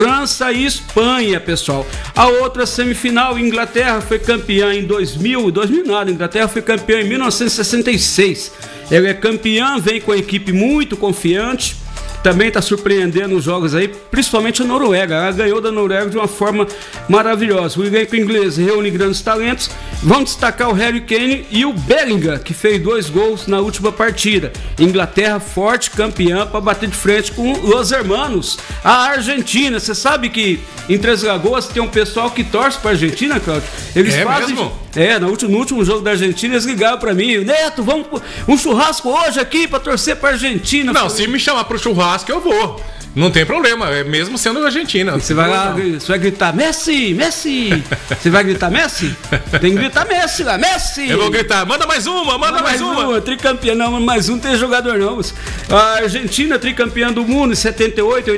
França e Espanha, pessoal. A outra semifinal, Inglaterra foi campeã em 2000 nada, Inglaterra foi campeã em 1966. Ela é campeã, vem com a equipe muito confiante. Também está surpreendendo os jogos aí, principalmente a Noruega. Ela ganhou da Noruega de uma forma maravilhosa. O elenco inglês reúne grandes talentos. Vamos destacar o Harry Kane e o Bellingham, que fez 2 gols na última partida. Inglaterra forte, campeã, para bater de frente com os hermanos. A Argentina, você sabe que em Três Lagoas tem um pessoal que torce para a Argentina, Cláudio? Eles fazem mesmo? No último jogo da Argentina eles ligaram para mim: Neto, vamos um churrasco hoje aqui para torcer para a Argentina. Não, se me chamar pro churrasco eu vou. Não tem problema, mesmo sendo Argentina. Você vai lá, você vai gritar Messi, Messi. Você vai gritar Messi? Tem que gritar Messi lá, Messi. Eu vou gritar, manda mais uma. Tricampeã, não, mais um tem jogador não. A Argentina, tricampeã do mundo em 78,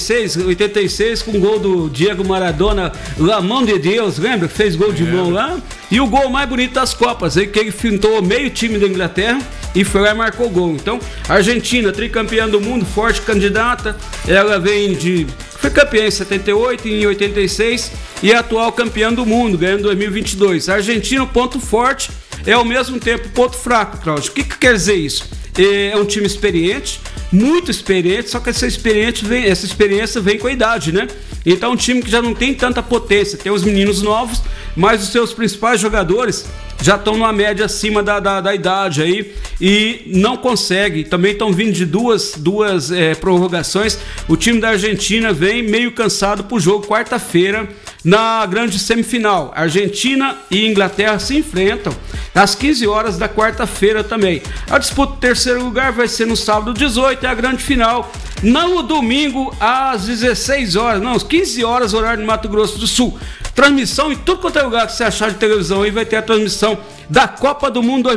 86, com gol do Diego Maradona, La Mão de Deus, lembra? Fez gol de mão lá. E o gol mais bonito das Copas, aí que ele fintou meio time da Inglaterra e foi lá e marcou gol. Então, Argentina, tricampeã do mundo, forte candidata. Ela foi campeã em 78 e em 86 e é atual campeã do mundo, ganhando em 2022. A Argentina, o ponto forte, é ao mesmo tempo ponto fraco, Cláudio. O que quer dizer isso? É um time experiente, muito experiente, só que essa experiência vem com a idade, né? Então, um time que já não tem tanta potência, tem os meninos novos, mas os seus principais jogadores já estão numa média acima da idade aí e não consegue. Também estão vindo de duas prorrogações. O time da Argentina vem meio cansado pro jogo quarta-feira na grande semifinal. Argentina e Inglaterra se enfrentam às 15 horas da quarta-feira também. A disputa do terceiro lugar vai ser no sábado 18 e a grande final no domingo às 16 horas, não, às 15 horas, horário de Mato Grosso do Sul. Transmissão em tudo quanto é lugar que você achar de televisão aí vai ter a transmissão da Copa do Mundo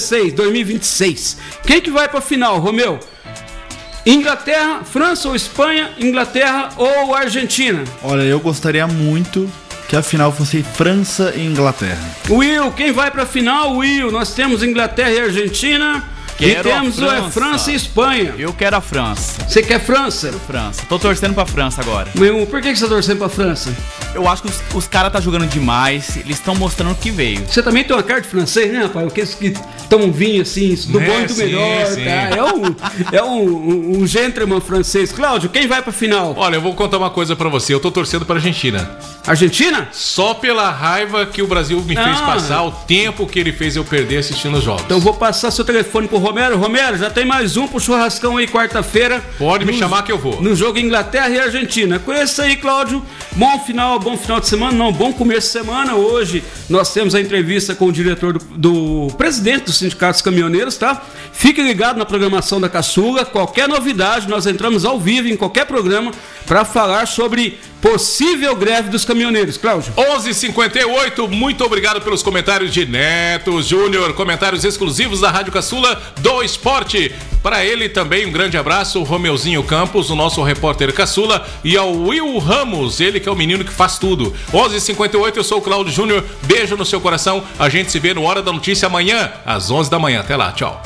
2026. Quem que vai para a final, Romeu? Inglaterra, França ou Espanha, Inglaterra ou Argentina? Olha, eu gostaria muito que a final fosse França e Inglaterra. Will, quem vai para a final? Will, nós temos Inglaterra e Argentina. E temos França e Espanha. Eu quero a França. Você quer França? Quero França. Tô torcendo pra França agora. Meu, por que você tá torcendo pra França? Eu acho que os caras tá jogando demais. Eles estão mostrando o que veio. Você também tem uma cara de francês, né, rapaz? Aqueles que tomam vinho assim, do bom e do melhor. Sim. Tá? É um gentleman francês. Cláudio, quem vai pra final? Olha, eu vou contar uma coisa pra você. Eu tô torcendo pra Argentina. Argentina? Só pela raiva que o Brasil me fez passar, o tempo que ele fez eu perder assistindo os jogos. Então vou passar seu telefone pro Romero. Romero, já tem mais um pro churrascão aí quarta-feira. Pode me chamar que eu vou. No jogo Inglaterra e Argentina. Com esse aí, Cláudio, bom final de semana, não, bom começo de semana. Hoje nós temos a entrevista com o diretor do presidente do Sindicato dos Caminhoneiros, tá? Fique ligado na programação da Caçula. Qualquer novidade, nós entramos ao vivo em qualquer programa para falar sobre possível greve dos caminhoneiros. Cláudio. 11:58, muito obrigado pelos comentários de Neto Júnior, comentários exclusivos da Rádio Caçula do Esporte. Para ele também um grande abraço, o Romeuzinho Campos, o nosso repórter Caçula, e ao Will Ramos, ele que é o menino que faz tudo. 11:58, eu sou o Cláudio Júnior, beijo no seu coração, a gente se vê no Hora da Notícia amanhã, às 11 da manhã. Até lá, tchau.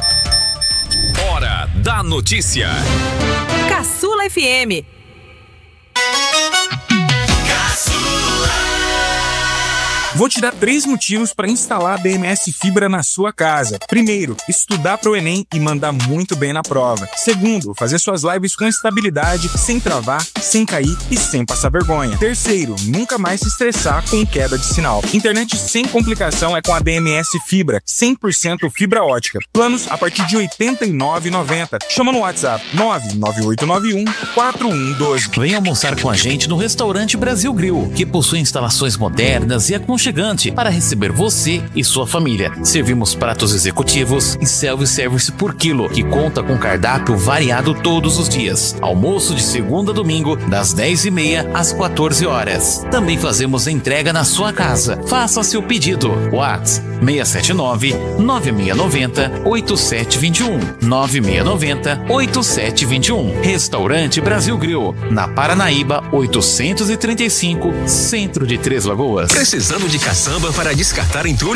Hora da Notícia. Caçula FM. Vou te dar 3 motivos para instalar a BMS Fibra na sua casa. Primeiro, estudar para o Enem e mandar muito bem na prova. Segundo, fazer suas lives com estabilidade, sem travar, sem cair e sem passar vergonha. Terceiro, nunca mais se estressar com queda de sinal. Internet sem complicação é com a BMS Fibra, 100% fibra ótica. Planos a partir de R$ 89,90. Chama no WhatsApp 99891-4112. Venha almoçar com a gente no restaurante Brasil Grill, que possui instalações modernas e aconchegantes para receber você e sua família. Servimos pratos executivos e self-service por quilo, que conta com cardápio variado todos os dias. Almoço de segunda a domingo, das 10h30 às 14 horas. Também fazemos entrega na sua casa. Faça seu pedido. WhatsApp 679-9690-8721. 9690-8721. Restaurante Brasil Grill, na Paranaíba 835, centro de Três Lagoas. Precisando de caçamba para descartar entulho?